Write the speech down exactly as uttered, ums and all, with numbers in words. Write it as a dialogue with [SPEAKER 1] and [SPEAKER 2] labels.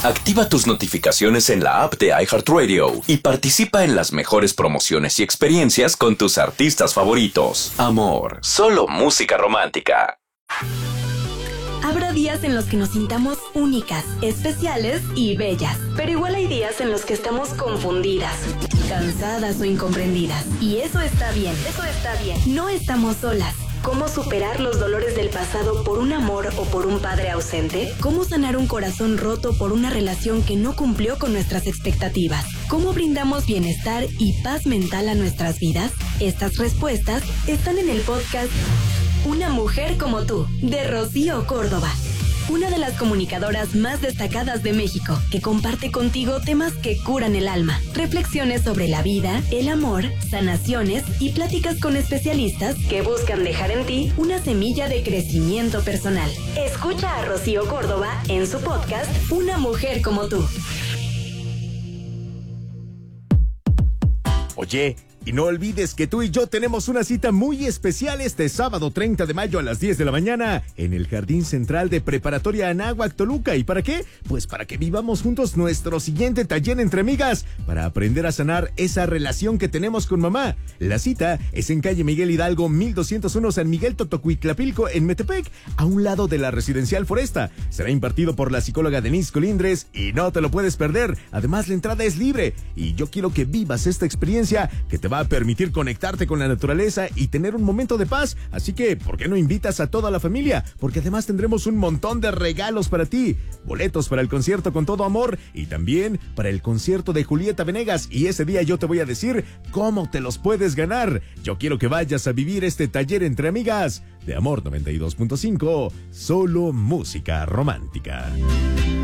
[SPEAKER 1] Activa tus notificaciones en la app de iHeartRadio y participa en las mejores promociones y experiencias con tus artistas favoritos. Amor, solo música romántica.
[SPEAKER 2] Habrá días en los que nos sintamos únicas, especiales y bellas. Pero igual hay días en los que estamos confundidas, cansadas o incomprendidas. Y eso está bien, eso está bien. No estamos solas. ¿Cómo superar los dolores del pasado por un amor o por un padre ausente? ¿Cómo sanar un corazón roto por una relación que no cumplió con nuestras expectativas? ¿Cómo brindamos bienestar y paz mental a nuestras vidas? Estas respuestas están en el podcast Una mujer como tú, de Rocío Córdoba. Una de las comunicadoras más destacadas de México, que comparte contigo temas que curan el alma, reflexiones sobre la vida, el amor, sanaciones y pláticas con especialistas que buscan dejar en ti una semilla de crecimiento personal. Escucha a Rocío Córdoba en su podcast Una mujer como tú.
[SPEAKER 3] Oye, y no olvides que tú y yo tenemos una cita muy especial este sábado treinta de mayo a las diez de la mañana en el Jardín Central de Preparatoria Anáhuac, Toluca. ¿Y para qué? Pues para que vivamos juntos nuestro siguiente taller entre amigas para aprender a sanar esa relación que tenemos con mamá. La cita es en calle Miguel Hidalgo, mil doscientos uno, San Miguel Totocuitlapilco, en Metepec, a un lado de la Residencial Foresta. Será impartido por la psicóloga Denise Colindres y no te lo puedes perder. Además, la entrada es libre y yo quiero que vivas esta experiencia que te va a permitir conectarte con la naturaleza y tener un momento de paz. Así que, ¿por qué no invitas a toda la familia? Porque además tendremos un montón de regalos para ti. Boletos para el concierto Con Todo Amor y también para el concierto de Julieta Venegas. Y ese día yo te voy a decir cómo te los puedes ganar. Yo quiero que vayas a vivir este taller entre amigas de Amor noventa y dos punto cinco, solo música romántica.